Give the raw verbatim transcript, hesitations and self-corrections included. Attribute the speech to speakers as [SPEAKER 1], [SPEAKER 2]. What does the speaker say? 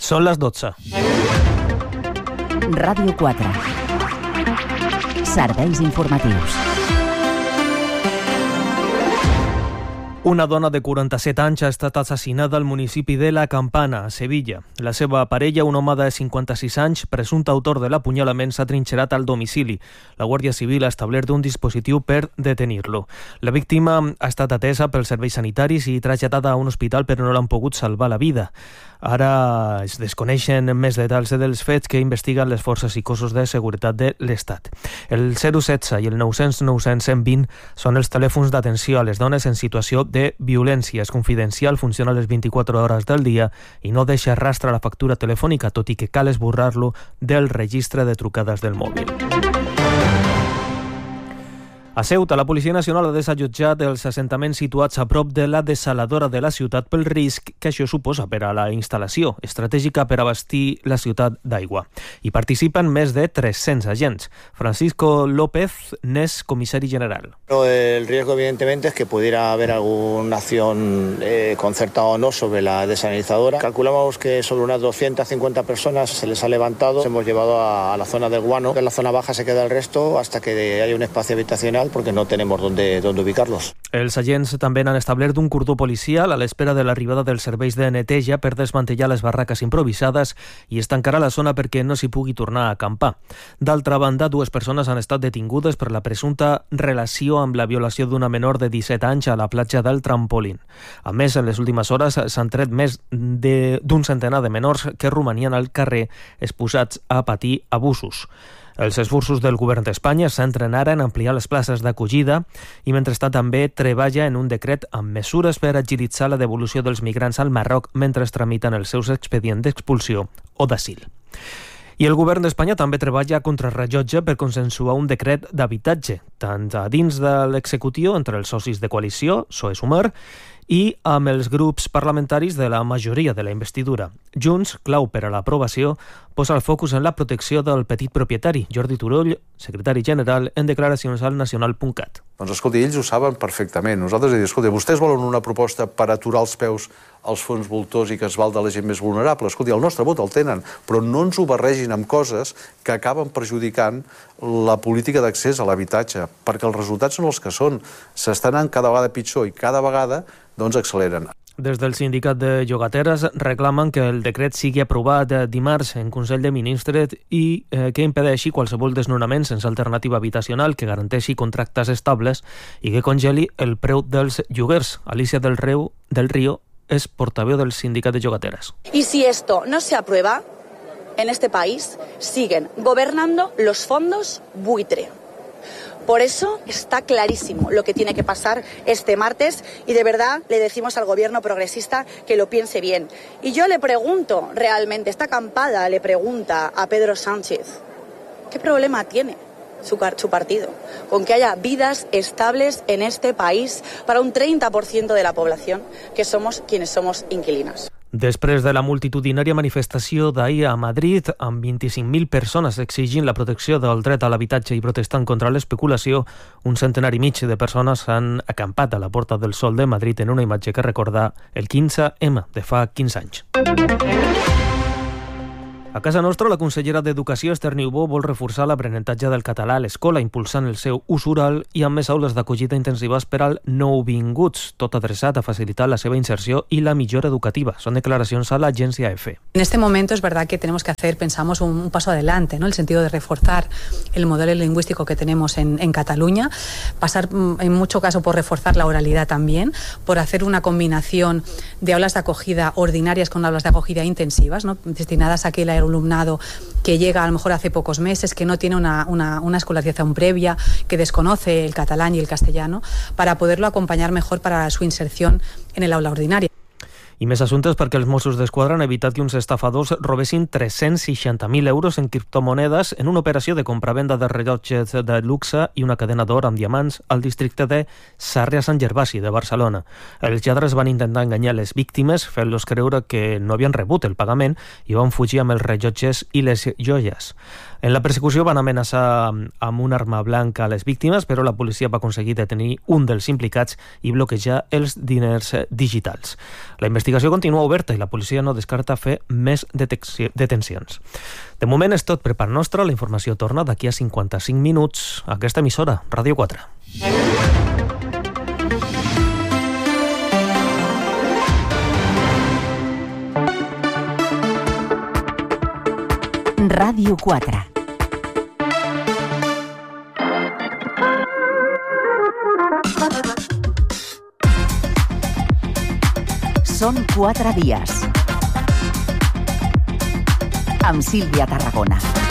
[SPEAKER 1] Són les dotze.
[SPEAKER 2] Ràdio quatre. Serveis informatius.
[SPEAKER 1] Una dona de quaranta-set anys ha estat assassinada al municipi de La Campana, a Sevilla. La seva parella, un home de cinquanta-sis anys, presumpte autor de l'apunyalament, s'ha trinxerat al domicili. La Guàrdia Civil ha establert un dispositiu per detenir-lo. La víctima ha estat atesa pels serveis sanitaris i traslladada a un hospital, però no l'han pogut salvar la vida. Ara es desconeixen més detalls dels fets que investiguen les forces i cossos de seguretat de l'Estat. El zero setze i el nou cents nou cents cent vint són els telèfons d'atenció a les dones en situació de violència. És confidencial, funciona a les vint-i-quatre hores del dia i no deixa rastre a la factura telefònica, tot i que cal esborrar-lo del registre de trucades del mòbil. A Ceuta, la Policia Nacional ha desallotjat els assentaments situats a prop de la desaladora de la ciutat pel risc que això suposa per a la instal·lació estratègica per abastir la ciutat d'aigua. Hi participen més de tres-cents agents. Francisco López n'és comissari general.
[SPEAKER 3] El riesgo, evidentemente, es que pudiera haber alguna acción eh, concertada o no sobre la desalinizadora. Calculamos que sobre unas doscientas cincuenta personas se les ha levantado. Se hemos llevado a, a la zona del Guano. En la zona baja se queda el resto hasta que haya un espacio habitacional, porque no tenemos dónde, dónde ubicarlos.
[SPEAKER 1] Els agents també han establert un cordó policial a l'espera de l'arribada dels serveis de neteja per desmantellar les barraques improvisades i estancarà la zona perquè no s'hi pugui tornar a acampar. D'altra banda, dues persones han estat detingudes per la presumpta relació amb la violació d'una menor de disset anys a la platja del Trampolín. A més, en les últimes hores s'han tret més d'un centenar de menors que romanien al carrer exposats a patir abusos. Els esforços del govern d'Espanya es centren ara en ampliar les places d'acollida i mentrestant també treballa en un decret amb mesures per agilitzar la devolució dels migrants al Marroc mentre es tramiten els seus expedients d'expulsió o d'asil. I el govern d'Espanya també treballa a contrarrellotge per consensuar un decret d'habitatge, tant a dins de l'executiu entre els socis de coalició, P S O E-Sumar, i amb els grups parlamentaris de la majoria de la investidura. Junts, clau per a l'aprovació, posa el focus en la protecció del petit propietari. Jordi Turull, secretari general, en declaracions al nacional punt cat.
[SPEAKER 4] Doncs escolti, ells ho saben perfectament. Nosaltres hem dit, escolti, vostès volen una proposta per aturar els peus als fons voltors i que es val de la gent més vulnerable. Escolti, el nostre vot el tenen, però no ens ho barregin amb coses que acaben perjudicant la política d'accés a l'habitatge, perquè els resultats són els que són. S'està anant cada vegada pitjor i cada vegada doncs acceleren.
[SPEAKER 1] Des del sindicat de llogateres reclamen que el decret sigui aprovat dimarts en Consell de Ministres i eh, que impedeixi qualsevol desnonament sense alternativa habitacional, que garanteixi contractes estables i que congeli el preu dels lloguers. Alicia del Riu, del Río es portaveu del sindicat de llogateres.
[SPEAKER 5] Y si esto no se aprueba, en este país siguen gobernando los fondos buitre. Por eso está clarísimo lo que tiene que pasar este martes y de verdad le decimos al gobierno progresista que lo piense bien. Y yo le pregunto realmente, esta acampada le pregunta a Pedro Sánchez, ¿qué problema tiene su, su partido con que haya vidas estables en este país para un treinta por ciento de la población que somos quienes somos inquilinos?
[SPEAKER 1] Després de la multitudinària manifestació d'ahir a Madrid, amb vint-i-cinc mil persones exigint la protecció del dret a l'habitatge i protestant contra l'especulació, un centenar i mig de persones han acampat a la Porta del Sol de Madrid en una imatge que recorda el quinze ema de fa quinze anys. A casa nostra, la consellera d'Educació, Esther Niubó, vol reforçar l'aprenentatge del català a l'escola, impulsant el seu ús oral i amb més aules d'acollida intensives per al nouvinguts, tot adreçat a facilitar la seva inserció y la millora educativa. Son declaraciones a la agencia EFE.
[SPEAKER 6] En este momento es verdad que tenemos que hacer, pensamos, un, un paso adelante, ¿no? El sentido de reforzar el modelo lingüístico que tenemos en, en Cataluña, pasar en mucho caso por reforzar la oralidad también, por hacer una combinación de aulas de acogida ordinarias con aulas de acogida intensivas, ¿no? Destinadas a que la alumnado que llega a lo mejor hace pocos meses, que no tiene una, una, una escolarización previa, que desconoce el catalán y el castellano, para poderlo acompañar mejor para su inserción en el aula ordinaria.
[SPEAKER 1] I més assumptes perquè els Mossos d'Esquadra han evitat que uns estafadors robessin tres-cents seixanta mil euros en criptomonedes en una operació de compravenda de rellotges de luxe i una cadena d'or amb diamants al districte de Sarrià Sant Gervasi de Barcelona. Els lladres van intentar enganyar les víctimes fent-los creure que no havien rebut el pagament i van fugir amb els rellotges i les joies. En la persecució van amenaçar amb una arma blanca a les víctimes, però la policia va aconseguir detenir un dels implicats i bloquejar els diners digitals. La investigació continua oberta i la policia no descarta fer més detencions. De moment és tot per part nostra. La informació torna d'aquí a cinquanta-cinc minuts a aquesta emissora, Ràdio quatre.
[SPEAKER 2] Ràdio quatre. Són quatre dies. Amb Sílvia Tarragona.